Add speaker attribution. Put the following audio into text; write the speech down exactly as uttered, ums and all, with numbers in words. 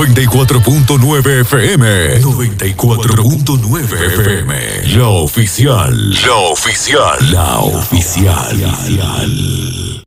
Speaker 1: noventa y cuatro punto nueve F M. noventa y cuatro punto nueve F M. La oficial. La oficial. La oficial.